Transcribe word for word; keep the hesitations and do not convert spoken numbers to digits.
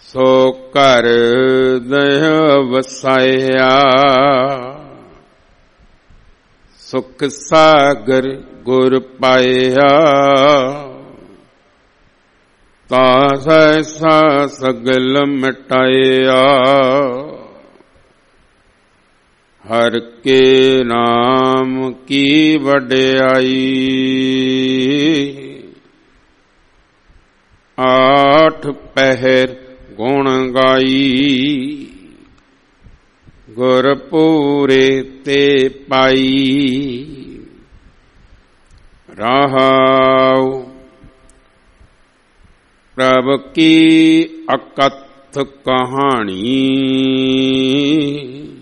ਸੋ ਘਰ ਦਇ ਵਸਾਇਆ, ਸੁਖ ਸਾਗਰ ਗੁਰ ਪਾਇਆ। ਤਾ ਸੈਸਾ ਸਗਲ ਮਿਟਾਇਆ, ਹਰ ਕੇ ਨਾਮ ਕੀ ਵਡਿਆਈ। ਆਠ ਪਹਿਰ ਗੁਣ ਗਾਈ, ਗੁਰ ਪੂਰੇ ਤੇ ਪਾਈ। ਰਹਾਉ ਪ੍ਰਭ ਕੀ ਅਕਥ ਕਹਾਣੀ,